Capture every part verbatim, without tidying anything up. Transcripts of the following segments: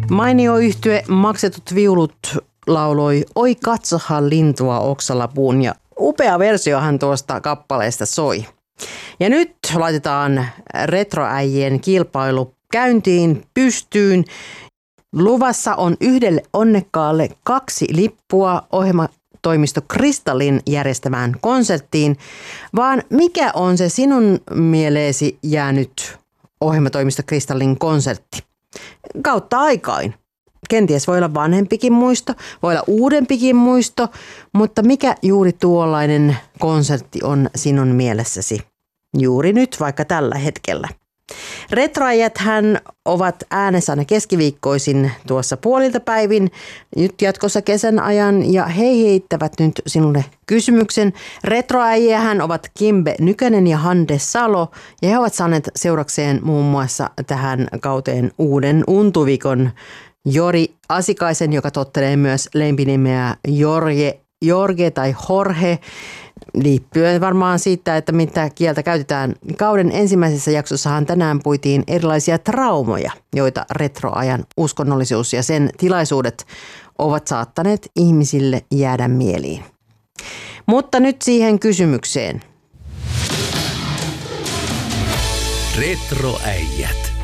Mainio yhtye Maksetut viulut lauloi Oi katsohan lintua oksalla puun ja upea versiohan tuosta kappaleesta soi. Ja nyt laitetaan retroäijien kilpailu käyntiin pystyyn. Luvassa on yhdelle onnekkaalle kaksi lippua ohjelmatoimisto Kristallin järjestämään konserttiin, vaan mikä on se sinun mieleesi jäänyt ohjelmatoimisto Kristallin konsertti? Kautta aikain. Kenties voi olla vanhempikin muisto, voi olla uudempikin muisto, mutta mikä juuri tuollainen konsertti on sinun mielessäsi juuri nyt, vaikka tällä hetkellä? Retroäijäthän ovat äänessä aina keskiviikkoisin tuossa puolilta päivin, nyt jatkossa kesän ajan, ja he heittävät nyt sinulle kysymyksen. Retroäijähän ovat Kimbe Nykänen ja Hande Salo, ja he ovat saaneet seurakseen muun muassa tähän kauteen uuden untuvikon Jori Asikaisen, joka tottelee myös lempinimeä Jorge, Jorge tai Jorge, liippyen varmaan siitä, että mitä kieltä käytetään. Kauden ensimmäisessä jaksossahan tänään puitiin erilaisia traumoja, joita retroajan uskonnollisuus ja sen tilaisuudet ovat saattaneet ihmisille jäädä mieliin. Mutta nyt siihen kysymykseen. Retroäijät.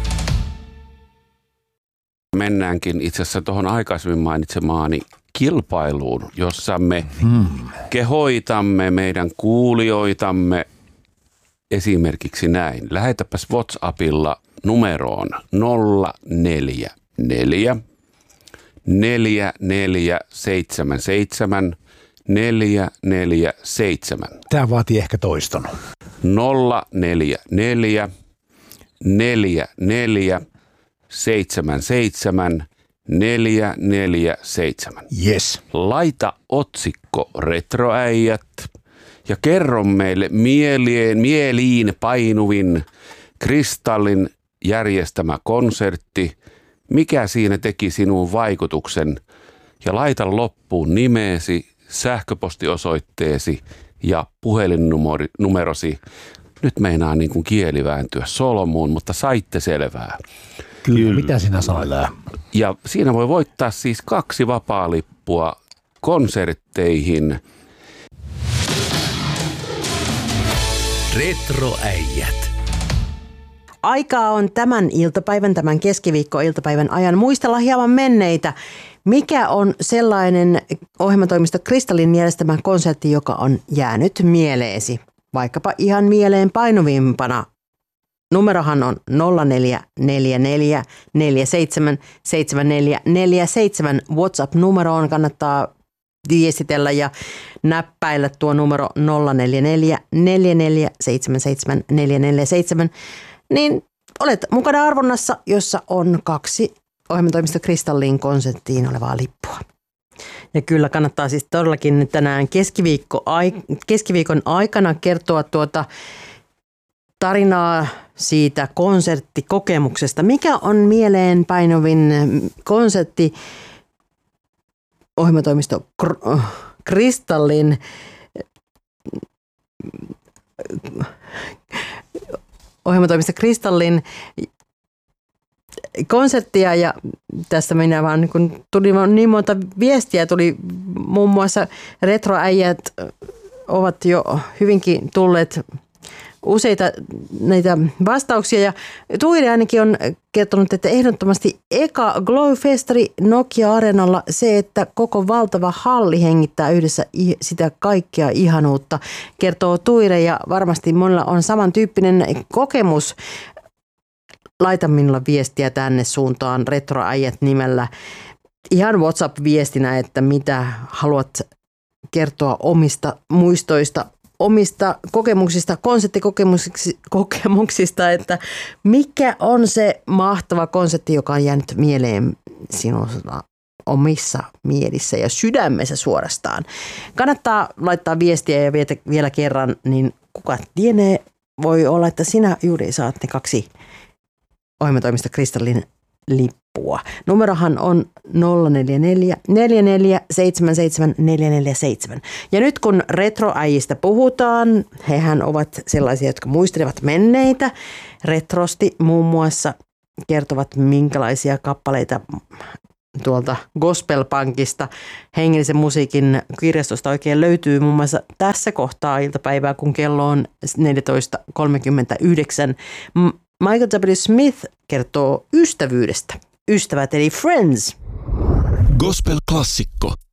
Mennäänkin itse asiassa tuohon aikaisemmin mainitsemaani kilpailuun, jossa me hmm. kehoitamme meidän kuulijoitamme esimerkiksi näin. Lähetäpäs WhatsAppilla numeroon nolla neljä neljä neljä neljä seitsemän seitsemän neljä neljä seitsemän. Tämä vaatii ehkä toiston. nolla neljä neljä neljä neljä seitsemän seitsemän neljä neljä seitsemän. Yes. Laita otsikko Retroäijät ja kerro meille mieleen, mieliin painuvin Kristallin järjestämä konsertti. Mikä siinä teki sinun vaikutuksen? Ja laita loppuun nimeesi, sähköpostiosoitteesi ja puhelinnumerosi. Nyt meinaa niin kuin kieli vääntyä solmuun, mutta saitte selvää. Kyllä, Kyllä. Mitä sinä sanoit? Ja siinä voi voittaa siis kaksi vapaalippua konsertteihin. Retroäijät. Aikaa on tämän iltapäivän, tämän keskiviikko-iltapäivän ajan muistella hieman menneitä. Mikä on sellainen ohjelmatoimisto Kristallin järjestämä konsertti, joka on jäänyt mieleesi? Vaikkapa ihan mieleen painuvimpana. Numerohan on nolla neljä neljä neljä neljä seitsemän seitsemän neljä neljä seitsemän. WhatsApp-numeroon kannattaa viestitellä ja näppäillä tuo numero nolla neljä neljä neljä neljä seitsemän seitsemän neljä neljä seitsemän. Niin olet mukana arvonnassa, jossa on kaksi ohjelmatoimisto Kristallin konserttiin olevaa lippua. Ja kyllä kannattaa siis todellakin tänään keskiviikko, keskiviikon aikana kertoa tuota tarinaa siitä konserttikokemuksesta. Mikä on mieleen painuvin konsertti ohjelmatoimisto Kristallin ohjelmatoimisto Kristallin konserttia, ja tästä minä vaan niin kun tuli niin monta viestiä, tuli muun muassa retroäijät ovat jo hyvinkin tulleet useita näitä vastauksia, ja Tuiri ainakin on kertonut, että ehdottomasti eka Glow-festari Nokia-areenalla se, että koko valtava halli hengittää yhdessä sitä kaikkea ihanuutta, kertoo Tuire, ja varmasti monella on samantyyppinen kokemus. Laita minulla viestiä tänne suuntaan Retroäijät nimellä ihan WhatsApp-viestinä, että mitä haluat kertoa omista muistoista, omista kokemuksista, konserttikokemuksista, että mikä on se mahtava konsertti, joka on jäänyt mieleen sinun omissa mielissä ja sydämessä suorastaan. Kannattaa laittaa viestiä ja vielä kerran, niin kuka tienee, voi olla, että sinä juuri saat ne kaksi ohjelmatoimisto Kristallin lippua. Numerohan on nolla neljä neljä neljä neljä seitsemän seitsemän neljä neljä seitsemän. Ja nyt kun retroäijistä puhutaan, hehän ovat sellaisia, jotka muistelevat menneitä retrosti muun muassa. kertovat, minkälaisia kappaleita tuolta Gospel-pankista hengellisen musiikin kirjastosta oikein löytyy. Muun muassa tässä kohtaa iltapäivää, kun kello on neljätoista kolmekymmentäyhdeksän. Michael W. Smith kertoo ystävyydestä. Ystävät eli friends. Gospel-klassikko.